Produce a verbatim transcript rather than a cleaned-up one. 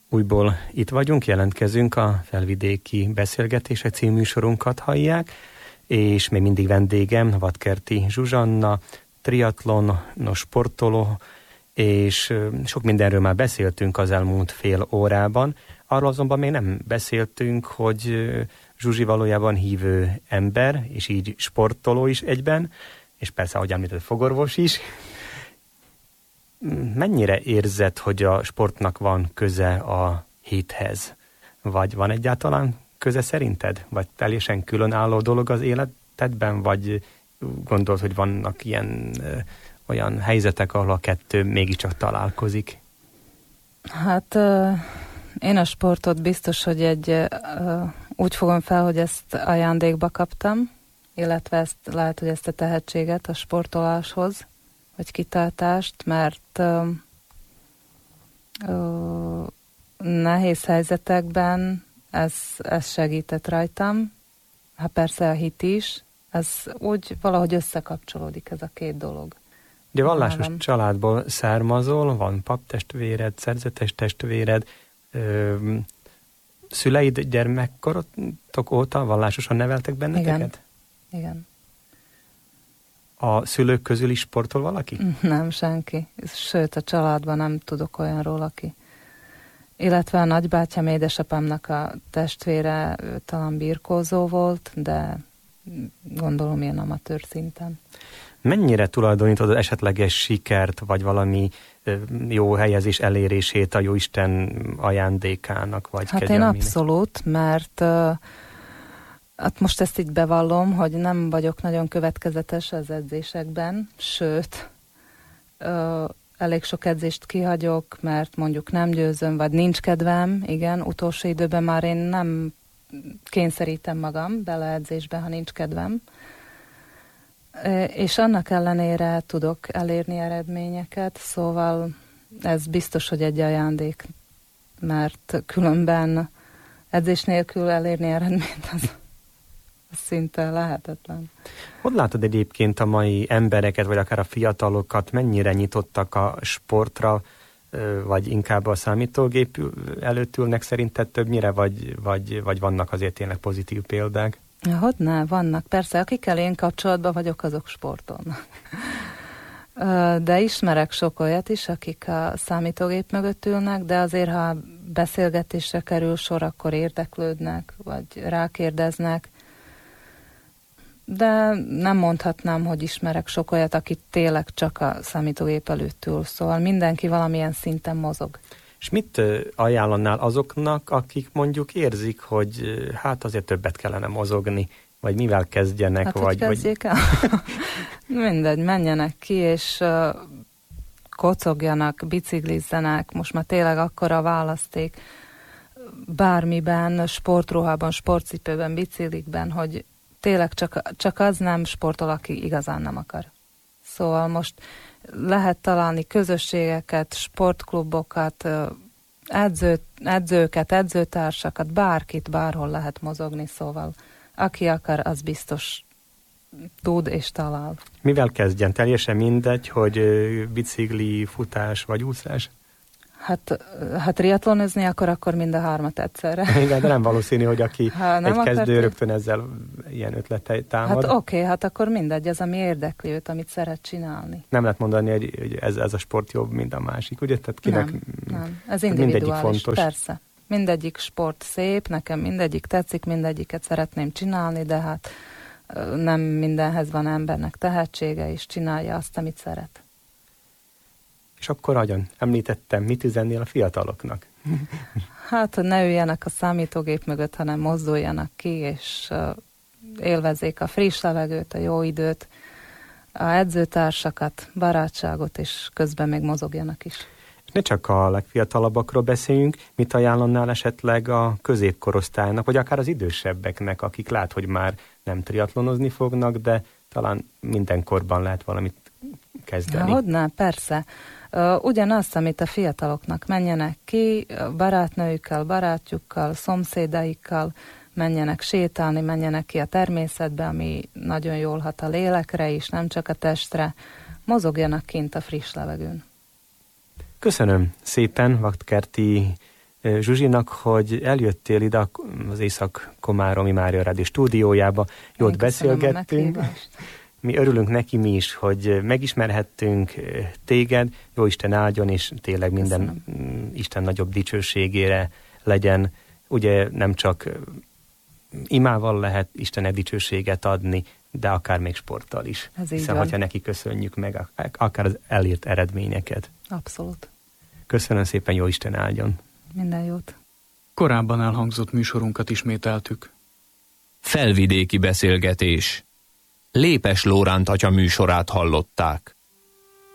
Újból itt vagyunk, jelentkezünk, a Felvidéki Beszélgetések című műsorunkat hallják, és még mindig vendégem Vadkerti Zsuzsanna, triatlonos sportoló, és sok mindenről már beszéltünk az elmúlt fél órában. Arról azonban még nem beszéltünk, hogy Zsuzsi valójában hívő ember, és így sportoló is egyben, és persze, ahogy említett, fogorvos is. Mennyire érzed, hogy a sportnak van köze a héthez? Vagy van egyáltalán köze szerinted? Vagy teljesen különálló dolog az életedben? Vagy gondolod, hogy vannak ilyen ö, olyan helyzetek, ahol a kettő mégiscsak találkozik? Hát ö, én a sportot biztos, hogy egy ö, úgy fogom fel, hogy ezt ajándékba kaptam, illetve ezt, lehet, hogy ezt a tehetséget a sportoláshoz, vagy kitartást, mert ö, ö, nehéz helyzetekben ez, ez segített rajtam. Hát persze a hit is, ez úgy valahogy összekapcsolódik ez a két dolog. De vallásos nálam. Családból származol, van paptestvéred, szerzetes testvéred, ö, szüleid gyermekkorotok óta vallásosan neveltek benneteket? Igen. Igen. A szülők közül is sportol valaki? Nem, senki. Sőt, a családban nem tudok olyanról, aki. Illetve a nagybátyám, édesapámnak a testvére talán birkózó volt, de gondolom ilyen amatőr szinten. Mennyire tulajdonítod az esetleges sikert, vagy valami jó helyezés elérését a Jóisten ajándékának, vagy hát kegyelmének? Én abszolút, mert uh, hát most ezt így bevallom, hogy nem vagyok nagyon következetes az edzésekben, sőt, uh, elég sok edzést kihagyok, mert mondjuk nem győzöm, vagy nincs kedvem, igen, utolsó időben már én nem kényszerítem magam bele edzésbe, ha nincs kedvem. És annak ellenére tudok elérni eredményeket, szóval ez biztos, hogy egy ajándék, mert különben edzés nélkül elérni eredményt az, az szinte lehetetlen. Hogy látod egyébként a mai embereket, vagy akár a fiatalokat, mennyire nyitottak a sportra, vagy inkább a számítógép előtt ülnek szerinted többnyire, vagy, vagy, vagy vannak azért tényleg pozitív példák? Hogyne, vannak. Persze, akikkel én kapcsolatban vagyok, azok sportolnak. De ismerek sok olyat is, akik a számítógép mögött ülnek, de azért, ha beszélgetésre kerül sor, akkor érdeklődnek, vagy rákérdeznek. De nem mondhatnám, hogy ismerek sok olyat, aki tényleg csak a számítógép előtt ül. Szóval mindenki valamilyen szinten mozog. És mit ajánlanál azoknak, akik mondjuk érzik, hogy hát azért többet kellene mozogni, vagy mivel kezdjenek? Hát, vagy, hogy kezdjék el? Mindegy, menjenek ki, és uh, kocogjanak, biciklizzenek. Most már tényleg akkora választék bármiben, sportruhában, sportcipőben, biciklikben, hogy tényleg csak, csak az nem sportol, aki igazán nem akar. Szóval most lehet találni közösségeket, sportklubokat, edző, edzőket, edzőtársakat, bárkit, bárhol lehet mozogni, szóval aki akar, az biztos tud és talál. Mivel kezdjen? Teljesen mindegy, hogy bicikli, futás vagy úszás? Hát, ha triatlonozni akar, akkor mind a hármat egyszerre. Igen, de nem valószínű, hogy aki egy kezdő akart, rögtön ezzel ilyen ötletei támad. Hát oké, okay, hát akkor mindegy, az, ami érdekli őt, amit szeret csinálni. Nem lehet mondani, hogy, hogy ez, ez a sport jobb, mint a másik, ugye? Tehát kinek, nem, nem, ez individuális, fontos. Persze. Mindegyik sport szép, nekem mindegyik tetszik, mindegyiket szeretném csinálni, de hát nem mindenhez van embernek tehetsége, és csinálja azt, amit szeret. És akkor nagyon említettem, mit üzennél a fiataloknak? Hát, hogy ne üljenek a számítógép mögött, hanem mozduljanak ki, és uh, élvezzék a friss levegőt, a jó időt, a edzőtársakat, barátságot, és közben még mozogjanak is. Ne csak a legfiatalabbakról beszéljünk, mit ajánlanál esetleg a középkorosztálynak, vagy akár az idősebbeknek, akik lát, hogy már nem triatlonozni fognak, de talán minden korban lehet valamit kezdeni. Hogyne, persze. Uh, ugyanazt, amit a fiataloknak, menjenek ki, barátnőjükkel, barátjukkal, szomszédaikkal, menjenek sétálni, menjenek ki a természetbe, ami nagyon jól hat a lélekre is, nem csak a testre, mozogjanak kint a friss levegőn. Köszönöm szépen Vadkerti Zsuzsinak, hogy eljöttél ide az Észak-Komáromi Mária Rádió stúdiójába, jót beszélgettünk. Mi örülünk neki mi is, hogy megismerhettünk téged, jó Isten áldjon, és tényleg minden Köszönöm. Isten nagyobb dicsőségére legyen. Ugye nem csak imával lehet Istennek dicsőséget adni, de akár még sporttal is. Ez Hiszen, hogyha neki köszönjük meg akár az elért eredményeket. Abszolút. Köszönöm szépen, jó Isten áldjon. Minden jót. Korábban elhangzott műsorunkat ismételtük. Felvidéki beszélgetés. Lépes Lóránt atya műsorát hallották.